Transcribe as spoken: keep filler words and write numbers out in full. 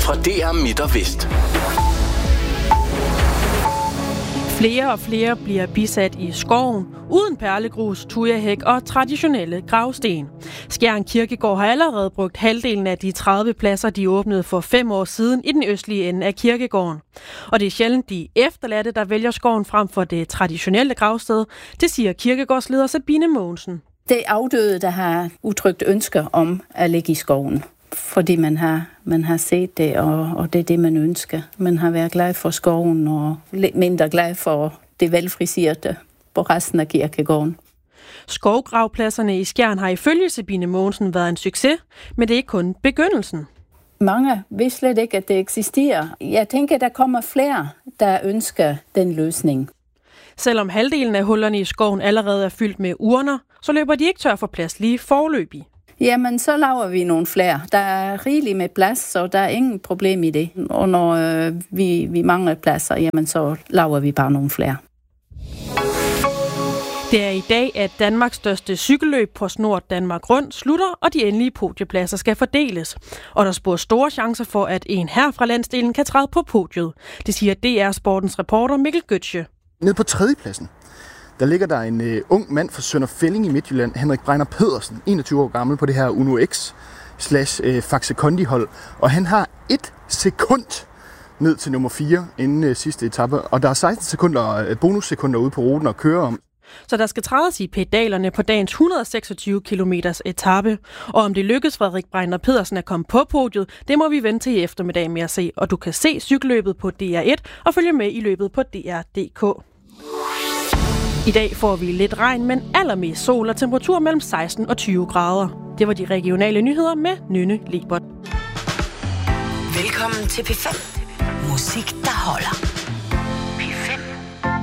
fra D R Midt og Vest. Flere og flere bliver bisat i skoven, uden perlegrus, tujahæk og traditionelle gravsten. Skjern Kirkegård har allerede brugt halvdelen af de tredive pladser, de åbnede for fem år siden i den østlige ende af kirkegården. Og det er sjældent de efterladte, der vælger skoven frem for det traditionelle gravsted. Det siger kirkegårdsleder Sabine Mogensen. Det er afdøde, der har udtrykt ønsker om at ligge i skoven. Fordi man har, man har set det, og, og det er det, man ønsker. Man har været glad for skoven, og lidt mindre glad for det velfriserte på resten af kirkegården. Skovgravpladserne i Skjern har ifølge Sabine Mogensen været en succes, men det er ikke kun begyndelsen. Mange vidste slet ikke, at det eksisterer. Jeg tænker, der kommer flere, der ønsker den løsning. Selvom halvdelen af hullerne i skoven allerede er fyldt med urner, så løber de ikke tør for plads lige foreløbig. Jamen, så laver vi nogle flere. Der er rigeligt med plads, så der er ingen problem i det. Og når øh, vi, vi mangler pladser, jamen, så laver vi bare nogle flere. Det er i dag, at Danmarks største cykelløb på Snort Danmark Rundt slutter, og de endelige podiepladser skal fordeles. Og der spår store chancer for, at en her fra landsdelen kan træde på podiet. Det siger D R Sportens reporter Mikkel Gøtzsche. Nede på tredjepladsen, der ligger der en uh, ung mand fra Sønder Felding i Midtjylland, Henrik Breiner Pedersen, enogtyve år gammel, på det her Uno X slash uh, Faxe Kondi-hold. Og han har et sekund ned til nummer fire inden uh, sidste etape, og der er seksten sekunder uh, bonussekunder ude på ruten at køre om. Så der skal trædes i pedalerne på dagens et hundrede og seksogtyve kilometers etape. Og om det lykkes Frederik Breiner Pedersen at komme på podiet, det må vi vente til i eftermiddag med at se. Og du kan se cykelløbet på D R et og følge med i løbet på D R punktum d k. I dag får vi lidt regn, men allermest sol og temperatur mellem seksten og tyve grader. Det var de regionale nyheder med Nynne Lebert. Velkommen til P fem. Musik, der holder.